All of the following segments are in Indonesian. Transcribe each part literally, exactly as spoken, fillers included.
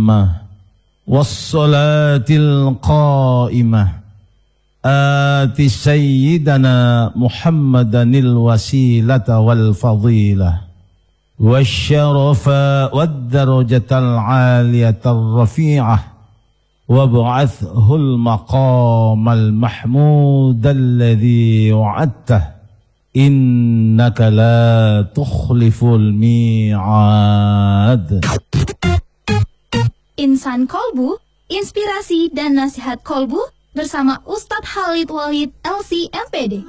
tammah wassalatil qa'imah ati sayyidana Muhammadanil wasilata wal fadilah wasyarafa wad darajatal aliyatar rafi'ah wab'athhul maqamal mahmudal ladzi wa'adtah innaka la tukhliful mi'ad. Insan Kolbu, inspirasi dan nasihat Kolbu bersama Ustadz Khalid Walid L C M P D.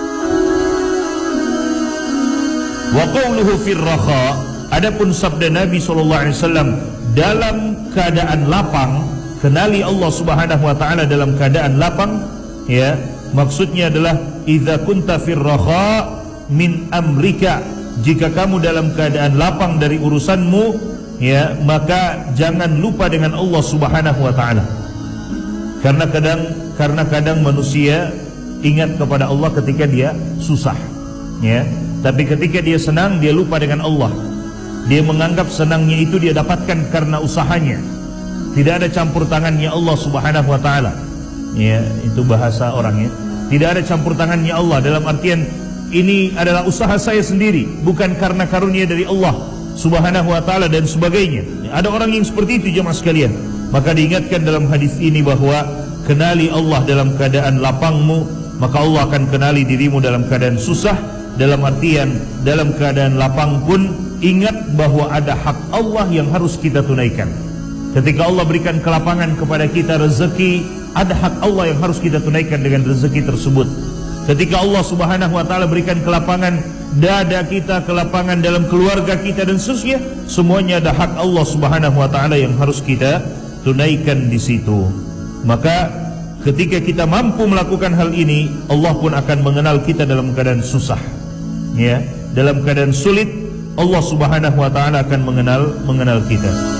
Wa qawluhu fir raha, adapun sabda Nabi sallallahu alaihi wasallam dalam keadaan lapang, kenali Allah Subhanahu wa taala dalam keadaan lapang, ya, maksudnya adalah idza kunta fir raha min amrika, jika kamu dalam keadaan lapang dari urusanmu, ya, maka jangan lupa dengan Allah Subhanahu wa taala. Karena kadang karena kadang manusia ingat kepada Allah ketika dia susah, ya. Tapi ketika dia senang dia lupa dengan Allah. Dia menganggap senangnya itu dia dapatkan karena usahanya. Tidak ada campur tangannya Allah Subhanahu wa taala. Ya, itu bahasa orangnya. Tidak ada campur tangannya Allah dalam artian ini adalah usaha saya sendiri, bukan karena karunia dari Allah Subhanahu wa taala dan sebagainya. Ada orang yang seperti itu jemaah sekalian. Maka diingatkan dalam hadis ini bahwa kenali Allah dalam keadaan lapangmu, maka Allah akan kenali dirimu dalam keadaan susah. Dalam artian dalam keadaan lapang pun ingat bahwa ada hak Allah yang harus kita tunaikan. Ketika Allah berikan kelapangan kepada kita rezeki, ada hak Allah yang harus kita tunaikan dengan rezeki tersebut. Ketika Allah Subhanahu wa taala berikan kelapangan dada kita, kelapangan dalam keluarga kita dan seterusnya, semuanya ada hak Allah Subhanahu wa taala yang harus kita tunaikan di situ. Maka ketika kita mampu melakukan hal ini, Allah pun akan mengenal kita dalam keadaan susah. Ya, dalam keadaan sulit, Allah Subhanahu wa taala akan mengenal mengenal kita.